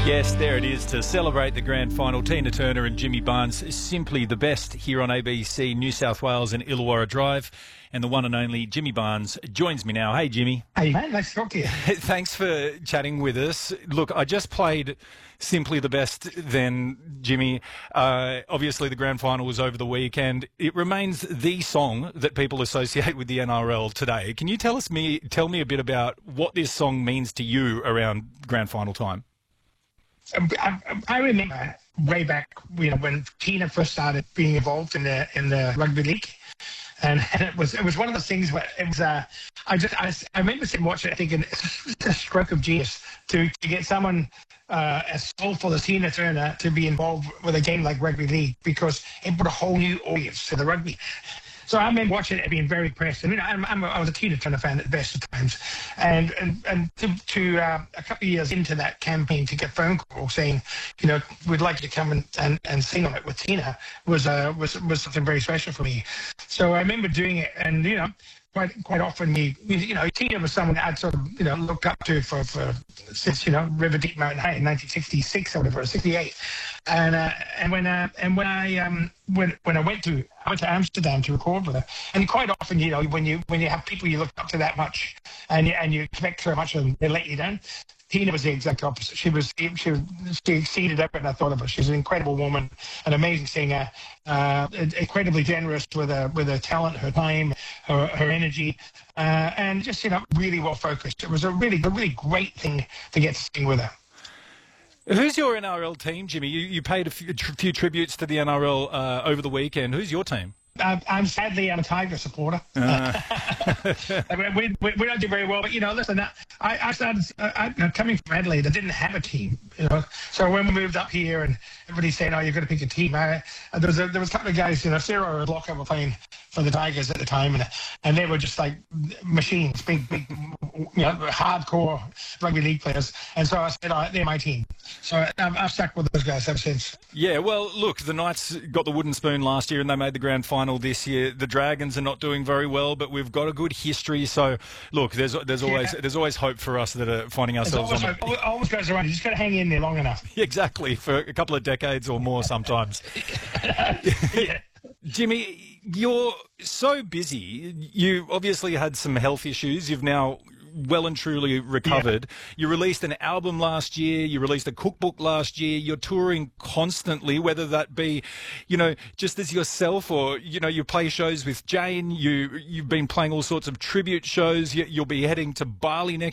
Yes, there it is to celebrate the grand final. Tina Turner and Jimmy Barnes, simply the best here on ABC New South Wales and Illawarra Drive. And the one and only Jimmy Barnes joins me now. Hey, Jimmy. Hey, man, nice to talk to you. Thanks for chatting with us. Look, I just played Simply the Best then, Jimmy. Obviously, the grand final was over the weekend. It remains the song that people associate with the NRL today. Can you tell me a bit about what this song means to you around grand final time? I remember way back, when Tina first started being involved in the rugby league, and it was one of those things where it was. I remember sitting watching it, thinking it's a stroke of genius to get someone as soulful as Tina Turner to be involved with a game like rugby league, because it brought a whole new audience to the rugby. So I remember watching it and being very impressed. And I was a Tina Turner fan at the best of times, and to a couple of years into that campaign to get a phone call saying, we'd like you to come and sing on it with Tina was something very special for me. So I remember doing it, and quite often Tina was someone that I'd sort of looked up to for since River Deep Mountain High in 1966 or whatever, 68, and when I went to Amsterdam to record with her, and quite often when you have people you look up to that much and you expect so much of them, they let you down. Tina was the exact opposite. She exceeded everything I thought of her. She's an incredible woman, an amazing singer, incredibly generous with her talent, her time, her energy, and just really well focused. It was a really great thing to get to sing with her. Who's your NRL team, Jimmy? You paid a few tributes to the NRL over the weekend. Who's your team? I'm a Tiger supporter. We don't do very well, but listen, I started coming from Adelaide. I didn't have a team, So when we moved up here, and everybody saying, "Oh, you've got to pick a team," there was a couple of guys, Sarah and Locker were playing for the Tigers at the time, and they were just like machines, big, hardcore rugby league players. And so I said, they're my team. So I've stuck with those guys ever since. Yeah, well, look, the Knights got the wooden spoon last year and they made the grand final this year. The Dragons are not doing very well, but we've got a good history. So, look, there's always hope for us that are finding ourselves on it. Always goes around. You just got to hang in there long enough. Exactly, for a couple of decades or more sometimes. Yeah. Jimmy, you're so busy. You obviously had some health issues. You've now well and truly recovered. Yeah. You released an album last year. You released a cookbook last year. You're touring constantly, whether that be, just as yourself or, you play shows with Jane. You've been playing all sorts of tribute shows. You'll be heading to Bali next